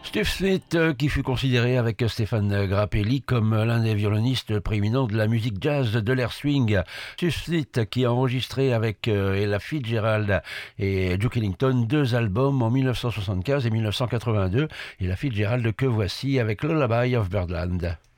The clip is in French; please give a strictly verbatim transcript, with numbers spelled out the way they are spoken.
Steve Smith, euh, qui fut considéré avec Stéphane Grappelli comme l'un des violonistes prééminents de la musique jazz de l'ère swing. Steve Smith qui a enregistré avec euh, Ella Fitzgerald et Duke Ellington deux albums en mille neuf cent soixante-quinze et mille neuf cent quatre-vingt-deux. Ella Fitzgerald que voici avec Lullaby of Birdland.